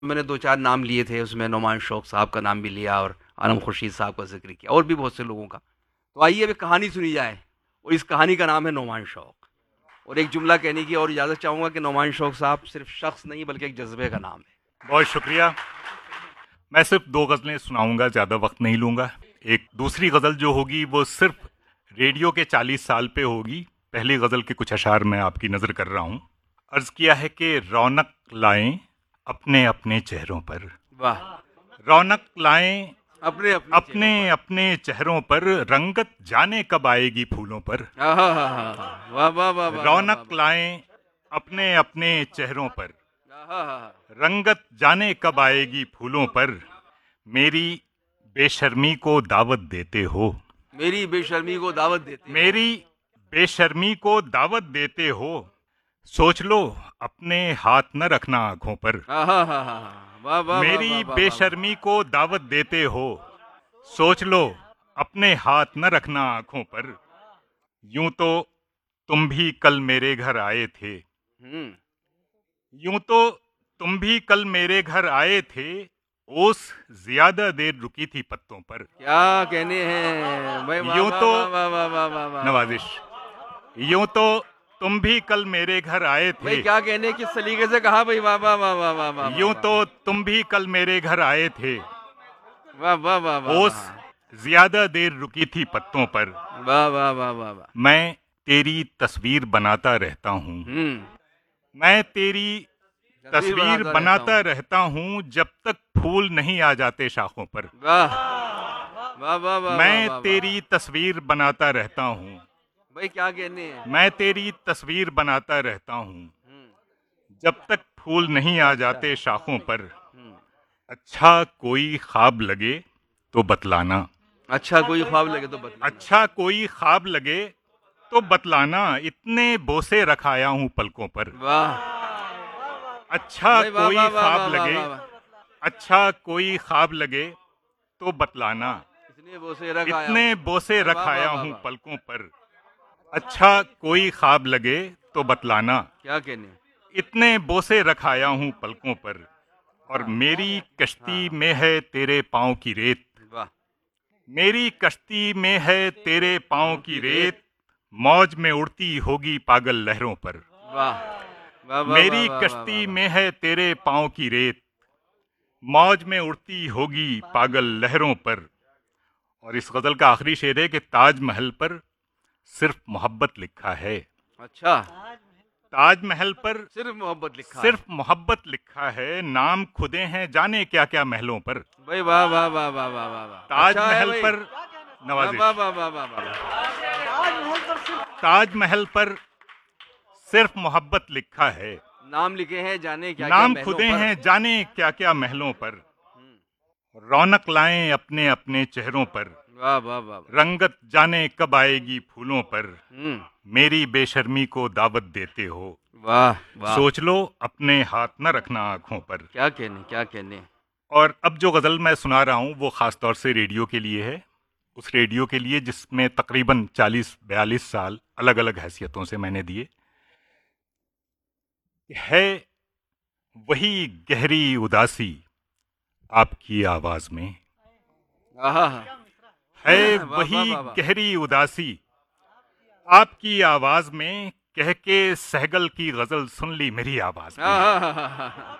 मैंने 2-4 नाम लिए थे, उसमें नोमान शौक साहब का नाम भी लिया और आलम खुर्शीद साहब का ज़िक्र किया और भी बहुत से लोगों का। तो आइए अब एक कहानी सुनी जाए और इस कहानी का नाम है नोमान शौक। और एक जुमला कहने की और इजाज़त चाहूँगा कि नोमान शौक साहब सिर्फ शख्स नहीं बल्कि एक जज्बे का नाम है। बहुत शुक्रिया। मैं सिर्फ दो गज़लें सुनाऊंगा, ज़्यादा वक्त नहीं लूंगा। एक दूसरी गज़ल जो होगी वो सिर्फ रेडियो के 40 साल पे होगी। पहली गज़ल के कुछ अशार मैं आपकी नज़र कर रहा हूँ। अर्ज़ किया है कि रौनक लाएं अपने अपने चेहरों पर, वाह! रौनक लाएं अपने अपने चेहरों अपने पर। अपने चेहरों पर, रंगत जाने कब आएगी फूलों पर। आहाहाहा! वाह, वाह, वाह, वाह, वाह, वाह, रौनक वाह! लाएं अपने अपने चेहरों पर, आहाहा! रंगत जाने कब आएगी फूलों पर। मेरी बेशर्मी को दावत देते हो, मेरी बेशर्मी को दावत देते हो। मेरी बेशर्मी को दावत देते हो। सोच लो अपने हाथ न रखना आंखों पर। आहाहाहा! वाह, वाह, वाह, मेरी वाह, वाह, वाह, वाह! बेशर्मी को दावत देते हो। सोच लो अपने हाथ न रखना आंखों पर। यूं तो तुम भी कल मेरे घर आए थे, हुँ। यूं तो तुम भी कल मेरे घर आए थे। ओस ज्यादा देर रुकी थी पत्तों पर। क्या कहने हैं भाई, वाह यूं वाह तो वाह वाह वाह वाह वाह वाह वाह नवाजिश, वाह। यूं तो तुम भी कल मेरे घर आए भाई थे, क्या कहने, किस सलीके से कहा भाई, वाह वाह वाह वाह वाह वाह वाह यूं वाह तो तुम भी कल मेरे घर आए थे। वाह वाह वाह वाह ओस वाह ज्यादा देर रुकी थी पत्तों पर। वाह वाह वाह वाह वाह। मैं तेरी तस्वीर बनाता रहता हूँ, मैं तेरी तस्वीर तस्वीर बनाता रहता बनाता हूँ। रहता हूँ जब तक फूल नहीं आ जाते शाखों पर। वाह वाह वाह वाह वाह मैं वाह वाह। तेरी तस्वीर बनाता रहता हूँ, भाई क्या कहने हैं। मैं तेरी तस्वीर बनाता रहता हूँ हम्म, जब तक फूल नहीं अच्छा आ अच्छा। जाते शाखों पर। हम्म, अच्छा कोई ख्वाब लगे तो बतलाना, अच्छा कोई ख्वाब लगे तो बतलाना। अच्छा कोई ख्वाब लगे तो बतलाना। इतने बोसे रखाया हूँ पलकों पर। वाह अच्छा भाई, वाह कोई वाह वाह ख्वाब वाह वाह लगे, वाह वाह। अच्छा कोई ख्वाब लगे तो बतलाना। इतने बोसे रख आया इतने हूँ। बोसे भाई वाह वाह रखाया वाह हूँ वाह। पलकों पर। अच्छा कोई ख्वाब लगे तो बतलाना। क्या कहने। इतने बोसे रखाया हूँ पलकों पर। और हाँ मेरी कश्ती हाँ। में है तेरे पाँव की रेत, वाह। मेरी कश्ती में है तेरे पाँव पाँव की की रेत। रेत। मौज में उड़ती होगी पागल लहरों पर। वाह वाह वाह वाह मेरी वाह वाह वाह कश्ती वाह। में है तेरे पाँव की रेत। मौज में उड़ती होगी पागल लहरों पर। और इस गजल का आखिरी शेर है कि ताजमहल पर सिर्फ मोहब्बत लिखा है। अच्छा। ताजमहल पर सिर्फ मोहब्बत लिखा है। सिर्फ मोहब्बत लिखा है। नाम खुदे हैं जाने क्या क्या महलों पर। भाई वाह वाह वाह वाह वाह वाह वाह, अच्छा है ताजमहल भाई। पर वाह वाह नवाजिश, वाह वाह वाह वाह। ताजमहल पर सिर्फ मोहब्बत लिखा है। नाम लिखे हैं जाने क्या क्या नाम महलों खुदे पर। हैं जाने क्या क्या महलों पर। रौनक लाएं अपने अपने चेहरों पर, वाह वाह वाह वाह। रंगत जाने कब आएगी फूलों पर। हम्म। मेरी बेशर्मी को दावत देते हो। वाह वाह। सोच लो अपने हाथ न रखना आंखों पर। क्या कहने, क्या कहने। और अब जो गजल मैं सुना रहा हूँ वो खास तौर से रेडियो के लिए है। उस रेडियो के लिए जिसमें तकरीबन 40-42 साल अलग अलग हैसियतों से मैंने दिए। है वही गहरी उदासी आपकी आवाज में, आहा। है वाह वाह वही वाह वाह। गहरी उदासी आपकी आवाज में। कह के सहगल की गजल सुन ली मेरी आवाज में। आहा।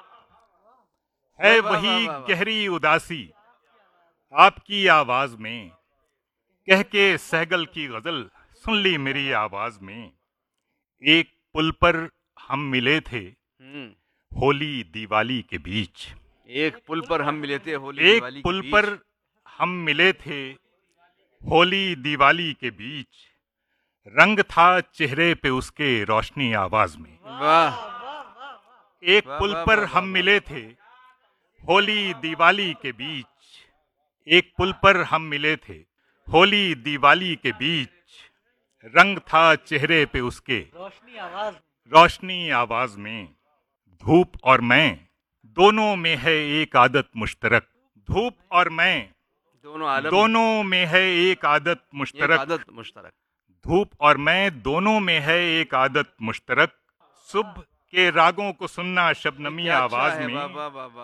है भाई वाह वाह वही वाह वाह। गहरी उदासी आपकी आवाज में। कह के सहगल की गजल सुन ली मेरी आवाज में। एक पुल पर हम मिले थे हम्म। होली दिवाली के बीच, एक पुल पर हम मिले थे होली एक दिवाली के पुल बीच। पर हम मिले थे होली दिवाली के बीच। रंग था चेहरे पे उसके रोशनी आवाज में। वाह एक वाह पुल वाह पर वाह वाह हम वाह। मिले थे होली दिवाली के बीच। एक पुल पर हम मिले थे होली दिवाली के बीच। रंग था चेहरे पे उसके रोशनी आवाज में। धूप और मैं दोनों में है एक आदत मुश्तरक। धूप और मैं दोनों आलम। दोनों में है एक आदत एक मुश्तरक। आदत मुश्तरक। धूप और मैं दोनों में है एक आदत मुश्तरक। सुबह के रागों को सुनना शबनमी क्या अच्छा आवाज है, में वाह वाह वाह वाह।